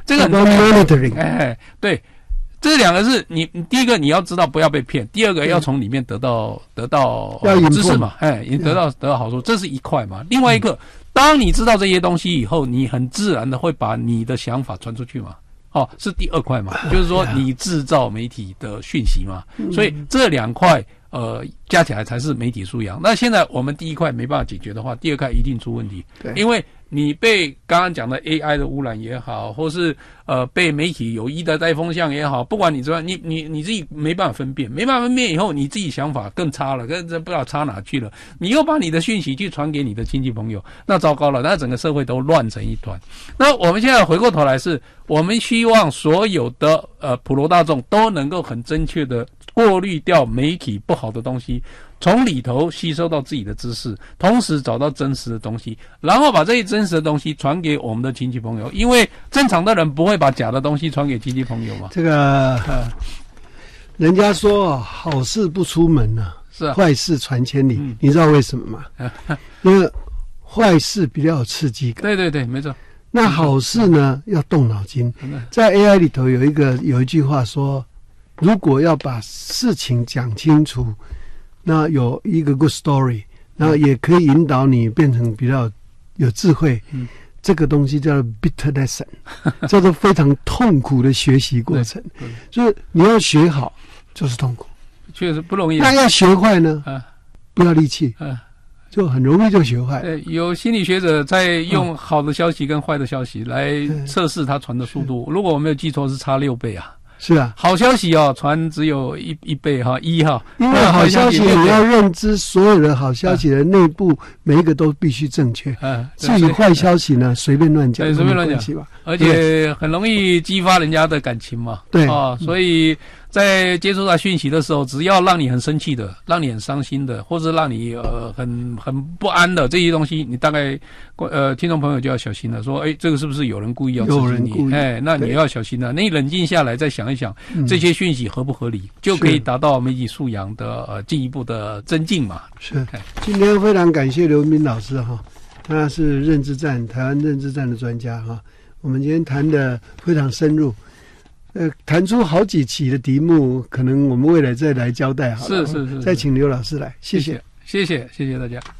这个 monitoring， 对。这两个是你第一个你要知道不要被骗，第二个要从里面得到知识嘛，得到好处，这是一块嘛。另外一个，当你知道这些东西以后，你很自然的会把你的想法传出去嘛。是第二块嘛，就是说你制造媒体的讯息嘛。所以这两块加起来才是媒体素养。那现在我们第一块没办法解决的话，第二块一定出问题。对，因为你被刚刚讲的 AI 的污染也好，或是被媒体有意的带风向也好，不管你知道，你自己没办法分辨以后，你自己想法更差了，跟不知道差哪去了。你又把你的讯息去传给你的亲戚朋友，那糟糕了，那整个社会都乱成一团。那我们现在回过头来是，我们希望所有的普罗大众都能够很正确的过滤掉媒体不好的东西，从里头吸收到自己的知识，同时找到真实的东西，然后把这些真实的东西传给我们的亲戚朋友。因为正常的人不会把假的东西传给亲戚朋友嘛。 这个人家说好事不出门啊，是啊，坏事传千里。你知道为什么吗？因为坏事比较有刺激感。 对对对，没错。 那好事呢，要动脑筋。在 AI 里头有一句话说，如果要把事情讲清楚，那有一个 good story， 然后也可以引导你变成比较有智慧。这个东西叫 bitter lesson， 叫做非常痛苦的学习过程。就是你要学好，就是痛苦， 确实不容易。 那要学坏呢？不要力气，就很容易就学坏。 有心理学者在用好的消息跟坏的消息来测试它传的速度。如果我没有记错，是差6倍啊。是啊，好消息传只有一倍1哈， 因为好消息你要认知所有的好消息的内部每一个都必须正确。至于坏消息呢，随便乱讲， 随便乱讲吧，而且很容易激发人家的感情嘛。对所以在接触到讯息的时候，只要让你很生气的，让你很伤心的，或者让你很不安的这些东西，你大概听众朋友就要小心了。说这个是不是有人故意要刺激你？那你要小心了。那你冷静下来再想一想，这些讯息合不合理，就可以达到媒体素养的进一步的增进嘛。 是。今天非常感谢刘文彬老师哈，他是台湾认知战的专家哈。我们今天谈的非常深入。谈出好几期的题目，可能我们未来再来交代好了。是，再请刘老师来，谢谢大家。